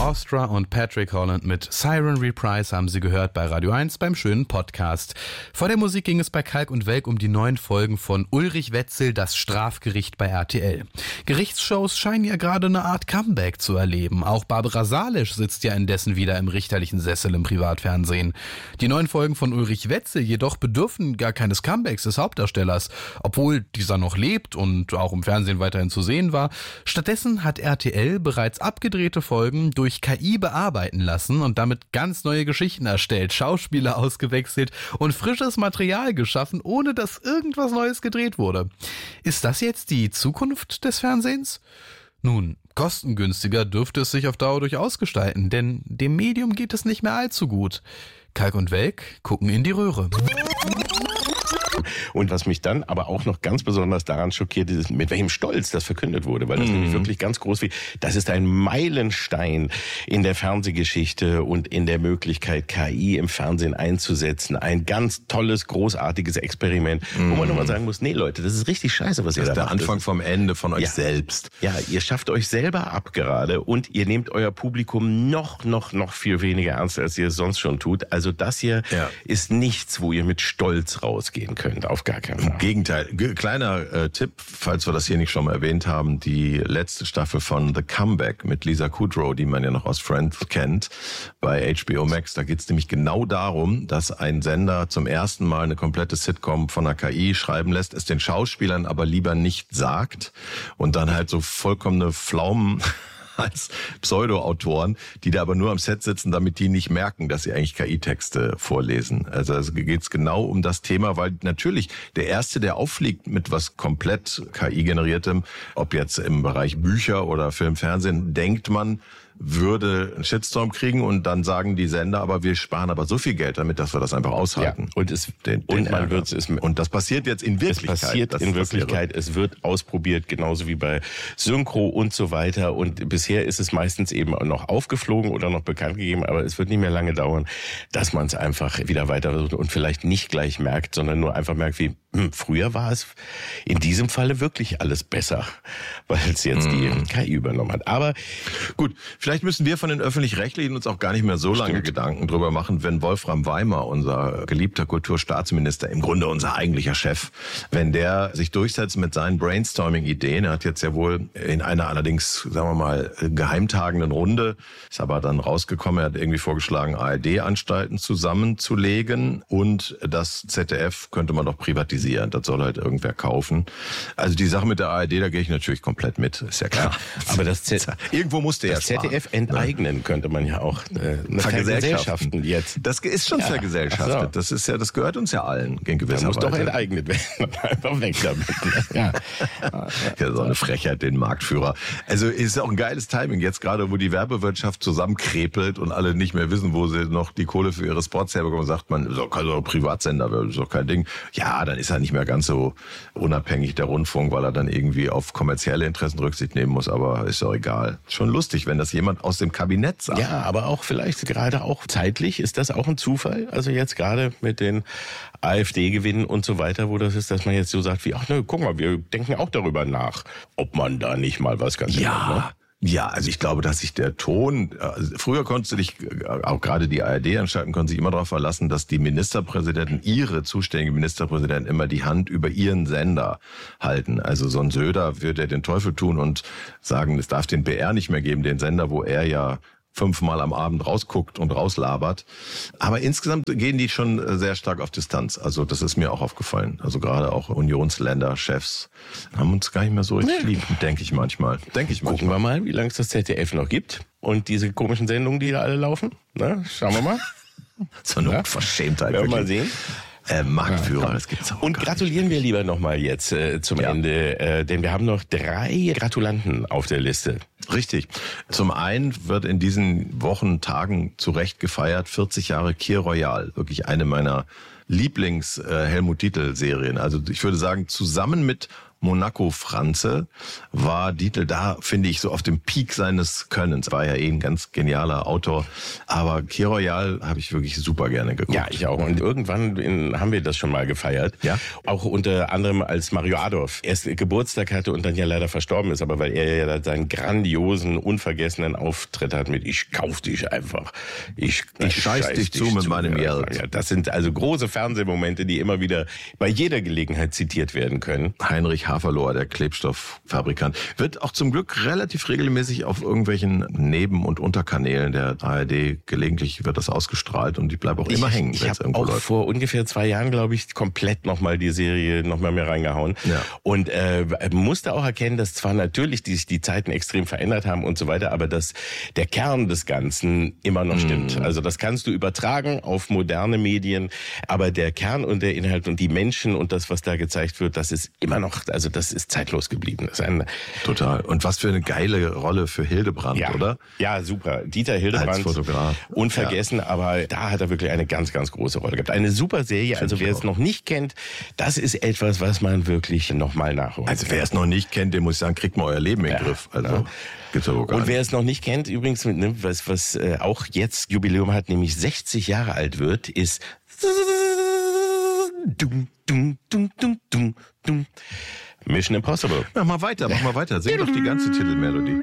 Ostra und Patrick Holland mit Siren Reprise haben Sie gehört bei Radio 1 beim schönen Podcast. Vor der Musik ging es bei Kalk und Welk um die neuen Folgen von Ulrich Wetzel, das Strafgericht bei RTL. Gerichtsshows scheinen ja gerade eine Art Comeback zu erleben. Auch Barbara Salisch sitzt ja indessen wieder im richterlichen Sessel im Privatfernsehen. Die neuen Folgen von Ulrich Wetzel jedoch bedürfen gar keines Comebacks des Hauptdarstellers, obwohl dieser noch lebt und auch im Fernsehen weiterhin zu sehen war. Stattdessen hat RTL bereits abgedrehte Folgen durch KI bearbeiten lassen und damit ganz neue Geschichten erstellt, Schauspieler ausgewechselt und frisches Material geschaffen, ohne dass irgendwas Neues gedreht wurde. Ist das jetzt die Zukunft des Fernsehens? Nun, kostengünstiger dürfte es sich auf Dauer durchaus gestalten, denn dem Medium geht es nicht mehr allzu gut. Kalk und Welk gucken in die Röhre. Und was mich dann aber auch noch ganz besonders daran schockiert, ist, mit welchem Stolz das verkündet wurde, weil das nämlich wirklich ganz groß wie, das ist ein Meilenstein in der Fernsehgeschichte und in der Möglichkeit, KI im Fernsehen einzusetzen. Ein ganz tolles, großartiges Experiment, wo man nochmal sagen muss, nee Leute, das ist richtig scheiße, was ihr da macht. Das ist der Anfang vom Ende von euch selbst. Ja, ihr schafft euch selber ab gerade und ihr nehmt euer Publikum noch viel weniger ernst, als ihr es sonst schon tut. Also das hier ist nichts, wo ihr mit Stolz rausgehen könnt. Auf gar keinen Fall. Im Gegenteil. Kleiner Tipp, falls wir das hier nicht schon mal erwähnt haben, die letzte Staffel von The Comeback mit Lisa Kudrow, die man ja noch aus Friends kennt, bei HBO Max, da geht es nämlich genau darum, dass ein Sender zum ersten Mal eine komplette Sitcom von einer KI schreiben lässt, es den Schauspielern aber lieber nicht sagt und dann halt so vollkommene Pflaumen als Pseudo-Autoren, die da aber nur am Set sitzen, damit die nicht merken, dass sie eigentlich KI-Texte vorlesen. Also es geht genau um das Thema, weil natürlich der Erste, der auffliegt mit was komplett KI-generiertem, ob jetzt im Bereich Bücher oder Film, Fernsehen, denkt man, würde einen Shitstorm kriegen und dann sagen die Sender, aber wir sparen aber so viel Geld damit, dass wir das einfach aushalten. Ja, und das passiert jetzt in Wirklichkeit. Es passiert in Wirklichkeit, es wird ausprobiert, genauso wie bei Synchro und so weiter. Und bisher ist es meistens eben noch aufgeflogen oder noch bekannt gegeben, aber es wird nicht mehr lange dauern, dass man es einfach wieder weiter versucht und vielleicht nicht gleich merkt, sondern nur einfach merkt, wie früher war es in diesem Falle wirklich alles besser, weil es jetzt die KI übernommen hat. Aber gut, vielleicht müssen wir von den Öffentlich-Rechtlichen uns auch gar nicht mehr so lange Gedanken drüber machen, wenn Wolfram Weimar, unser geliebter Kulturstaatsminister, im Grunde unser eigentlicher Chef, wenn der sich durchsetzt mit seinen Brainstorming-Ideen. Er hat jetzt ja wohl in einer allerdings, sagen wir mal, geheimtagenden Runde, ist aber dann rausgekommen, er hat irgendwie vorgeschlagen, ARD-Anstalten zusammenzulegen und das ZDF könnte man doch privatisieren. Das soll halt irgendwer kaufen. Also die Sache mit der ARD, da gehe ich natürlich komplett mit, ist ja klar. Ja, aber irgendwo musste er sparen. ZDF enteignen könnte man ja auch vergesellschaften jetzt. Das ist schon vergesellschaftet. So. Das gehört uns ja allen in gewisser Weise. Muss doch enteignet werden. Einfach weg damit. Ja. Ja, so eine Frechheit, den Marktführer. Also ist auch ein geiles Timing. Jetzt gerade, wo die Werbewirtschaft zusammenkrepelt und alle nicht mehr wissen, wo sie noch die Kohle für ihre Spots herbekommen, sagt man, so kann doch Privatsender, das ist doch kein Ding. Ja, dann ist er nicht mehr ganz so unabhängig, der Rundfunk, weil er dann irgendwie auf kommerzielle Interessen Rücksicht nehmen muss, aber ist doch egal. Schon lustig, wenn das jemand aus dem Kabinett sagt. Ja, aber auch vielleicht gerade auch zeitlich, ist das auch ein Zufall? Also jetzt gerade mit den AfD-Gewinnen und so weiter, wo das ist, dass man jetzt so sagt wie, ach ne, guck mal, wir denken auch darüber nach, ob man da nicht mal was ganz ändert, ne? Ja, also ich glaube, dass sich der Ton, früher konntest du dich, auch gerade die ARD-Anstalten konnten sich immer darauf verlassen, dass die Ministerpräsidenten, ihre zuständigen Ministerpräsidenten immer die Hand über ihren Sender halten. Also so ein Söder würde ja den Teufel tun und sagen, es darf den BR nicht mehr geben, den Sender, wo er ja 5-mal am Abend rausguckt und rauslabert. Aber insgesamt gehen die schon sehr stark auf Distanz. Also das ist mir auch aufgefallen. Also gerade auch Unionsländer-Chefs haben uns gar nicht mehr so richtig lieb, denke ich manchmal. Gucken wir mal, wie lange es das ZDF noch gibt. Und diese komischen Sendungen, die da alle laufen. Na, schauen wir mal. So eine Unverschämtheit. Werden wir mal sehen. Marktführer, das gibt's auch. Und gratulieren wir lieber nochmal jetzt zum Ende, denn wir haben noch 3 Gratulanten auf der Liste. Richtig. Zum einen wird in diesen Wochen, Tagen zu Recht gefeiert, 40 Jahre Kir Royal. Wirklich eine meiner Lieblings-Helmut-Dietl-Serien. Also ich würde sagen, zusammen mit Monaco-Franze war Dietl da, finde ich, so auf dem Peak seines Könnens. War ja ein ganz genialer Autor. Aber Key Royale habe ich wirklich super gerne geguckt. Ja, ich auch. Und irgendwann haben wir das schon mal gefeiert. Ja. Auch unter anderem, als Mario Adorf erst Geburtstag hatte und dann ja leider verstorben ist. Aber weil er ja seinen grandiosen, unvergessenen Auftritt hat mit "Ich kauf dich einfach. Ich scheiß dich zu mit meinem Geld." Ja, das sind also große Fernsehmomente, die immer wieder bei jeder Gelegenheit zitiert werden können. Heinrich Haferlohr, der Klebstofffabrikant, wird auch zum Glück relativ regelmäßig auf irgendwelchen Neben- und Unterkanälen der ARD, gelegentlich wird das ausgestrahlt und die bleibt auch immer hängen. Ich habe auch vor ungefähr 2 Jahren, glaube ich, komplett nochmal die Serie nochmal mehr reingehauen. Ja. Und musste auch erkennen, dass zwar natürlich die Zeiten extrem verändert haben und so weiter, aber dass der Kern des Ganzen immer noch stimmt. Also das kannst du übertragen auf moderne Medien, aber der Kern und der Inhalt und die Menschen und das, was da gezeigt wird, das ist immer noch, also das ist zeitlos geblieben. Das ist total. Und was für eine geile Rolle für Hildebrand, ja, oder? Ja, super. Dieter Hildebrand. Als Fotograf. Unvergessen, aber da hat er wirklich eine ganz, ganz große Rolle gehabt. Eine super Serie. Also wer es noch nicht kennt, das ist etwas, was man wirklich nochmal nachholt. Also wer es noch nicht kennt, dem muss ich sagen, kriegt mal euer Leben in den Griff. Also gibt's aber gar und wer es noch nicht kennt, übrigens, ne, was auch jetzt Jubiläum hat, nämlich 60 Jahre alt wird, ist Mission Impossible. Mach mal weiter. Sing doch die ganze Titelmelodie.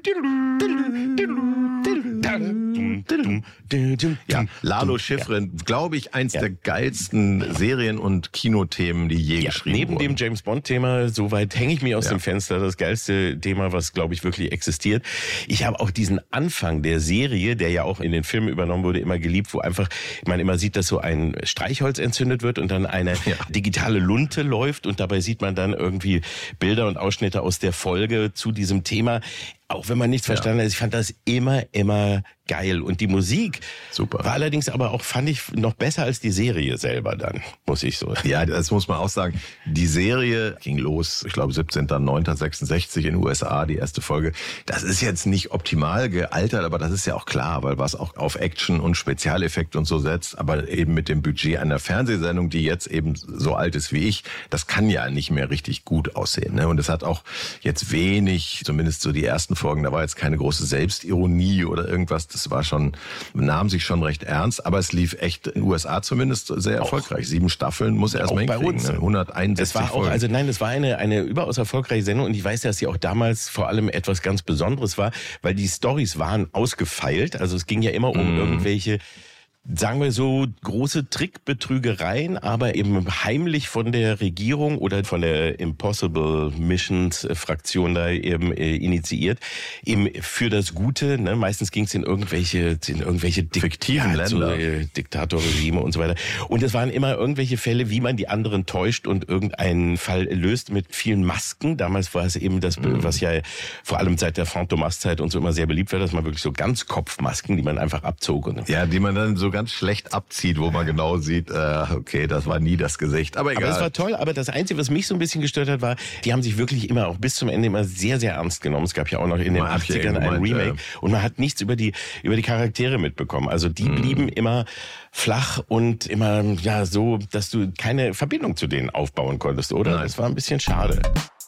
Ja, Lalo Schifrin, glaube ich, eins der geilsten Serien- und Kinothemen, die je geschrieben neben wurden. dem James-Bond-Thema, soweit hänge ich mir aus dem Fenster, das geilste Thema, was, glaube ich, wirklich existiert. Ich habe auch diesen Anfang der Serie, der ja auch in den Filmen übernommen wurde, immer geliebt, wo einfach man immer sieht, dass so ein Streichholz entzündet wird und dann eine digitale Lunte läuft und dabei sieht man dann irgendwie Bilder und Ausschnitte aus der Folge zu diesem Thema. Auch wenn man nichts verstanden hat, ich fand das immer geil. Und die Musik super. War allerdings aber auch, fand ich, noch besser als die Serie selber dann, muss ich so. Ja, das muss man auch sagen. Die Serie ging los, ich glaube 17.09.66 in den USA, die erste Folge. Das ist jetzt nicht optimal gealtert, aber das ist ja auch klar, weil was auch auf Action und Spezialeffekte und so setzt, aber eben mit dem Budget einer Fernsehsendung, die jetzt eben so alt ist wie ich, das kann ja nicht mehr richtig gut aussehen. Ne? Und es hat auch jetzt wenig, zumindest so die ersten Folgen, da war jetzt keine große Selbstironie oder irgendwas, das war schon, nahm sich schon recht ernst, aber es lief echt in den USA zumindest sehr erfolgreich. 7 Staffeln muss er erstmal hinkriegen. Bei uns. 161 das war Folgen. Auch, also nein, das war eine überaus erfolgreiche Sendung und ich weiß, dass sie auch damals vor allem etwas ganz Besonderes war, weil die Storys waren ausgefeilt, also es ging ja immer um irgendwelche, sagen wir so, große Trickbetrügereien, aber eben heimlich von der Regierung oder von der Impossible Missions Fraktion da eben initiiert, eben für das Gute. Ne? Meistens ging es in irgendwelche fiktiven Länder, so, Diktatorregime und so weiter. Und es waren immer irgendwelche Fälle, wie man die anderen täuscht und irgendeinen Fall löst mit vielen Masken. Damals war es eben das, was ja vor allem seit der Phantomas-Zeit und so immer sehr beliebt war, dass man wirklich so Ganzkopfmasken, die man einfach abzog. Und ja, die man dann so ganz schlecht abzieht, wo man genau sieht, okay, das war nie das Gesicht. Aber egal. Aber es war toll, aber das Einzige, was mich so ein bisschen gestört hat, war, die haben sich wirklich immer, auch bis zum Ende immer sehr, sehr ernst genommen. Es gab ja auch noch in den 80ern ein Remake und man hat nichts über die Charaktere mitbekommen. Also die blieben immer flach und immer so, dass du keine Verbindung zu denen aufbauen konntest, oder? Nein. Das war ein bisschen schade.